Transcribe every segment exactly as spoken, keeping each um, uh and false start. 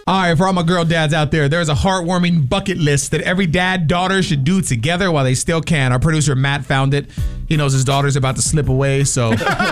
All right, for all my girl dads out there, there's a heartwarming bucket list that every dad daughter should do together while they still can. Our producer Matt found it. He knows his daughter's about to slip away, so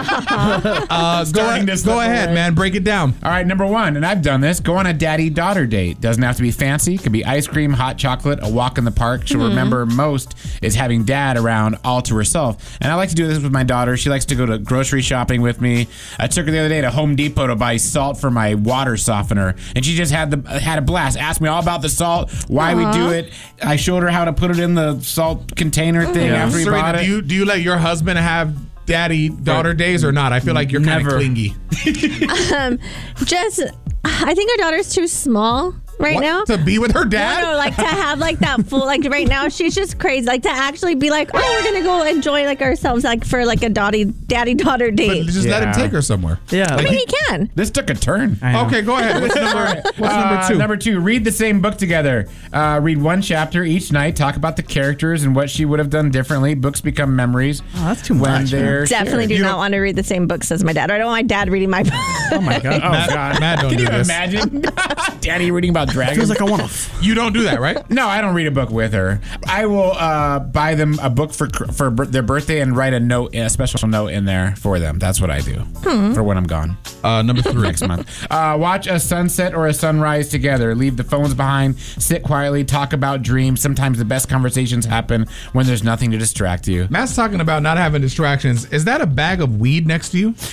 uh, go, go ahead, away. man. Break it down. All right, number one, and I've done this. Go on a daddy-daughter date. Doesn't have to be fancy. It can be ice cream, hot chocolate, a walk in the park. She'll mm-hmm. remember most is having dad around all to herself. And I like to do this with my daughter. She likes to go to grocery shopping with me. I took her the other day to Home Depot to buy salt for my water softener, and she just had the had a blast. Asked me all about the salt, why Aww. we do it. I showed her how to put it in the salt container thing yeah. after we Serena, bought it. Do you, do you let your husband have daddy-daughter days or not? I feel like you're kind of clingy. um, just, I think our daughter's too small right what? now. To be with her dad? No, no, like to have like that full, like right now she's just crazy. Like to actually be like, oh, we're gonna go enjoy like ourselves like for like a daddy, daddy-daughter date. But just yeah. let him take her somewhere. Yeah. I Like, mean, he can. This took a turn. Okay, go ahead. What's number, what's uh, number two? Number two, read the same book together. Uh, read one chapter each night. Talk about the characters and what she would have done differently. Books become memories. Oh, that's too when much. They're Definitely shared. do You not don't- want to read the same books as my dad. I don't want my dad reading my book. Oh my god. Oh, Matt, God. Matt, don't Can do you this. imagine Daddy reading about dragons? Feels like I want to. You don't do that, right? No, I don't read a book with her. I will uh, buy them a book for for their birthday and write a note, a special note in there for them. That's what I do Hmm. for when I'm gone Uh, number three. next month. Uh, watch a sunset or a sunrise together. Leave the phones behind. Sit quietly. Talk about dreams. Sometimes the best conversations happen when there's nothing to distract you. Matt's talking about not having distractions. Is that a bag of weed next to you?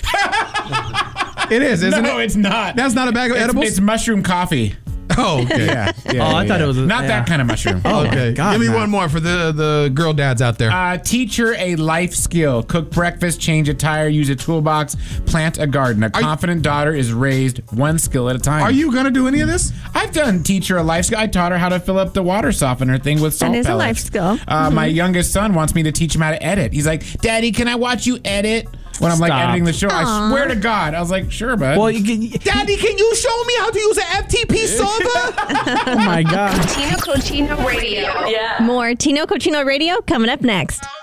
It is, isn't no, it? it's not. That's not a bag of It's, edibles? it's mushroom coffee. Oh, okay. Yeah. yeah Oh, I yeah, thought yeah. it was a- not yeah. that kind of mushroom. Oh, Okay. my God, Give me Matt. one more for the, the girl dads out there. Uh, teach her a life skill. Cook breakfast, change a tire, use a toolbox, plant a garden. A confident daughter is raised one skill at a time. Are you going to do any of this? I've done teach her a life skill. I taught her how to fill up the water softener thing with salt That is a pellets. life skill. Uh, Mhm. My youngest son wants me to teach him how to edit. He's like, Daddy, can I watch you edit? When I'm like Stop. editing the show, I Aw. swear to God. I was like, sure, bud. Well, you can. Daddy, can you show me how to use an F T P server? Oh my god. Tino Cochino Radio. More Tino Cochino Radio coming up next.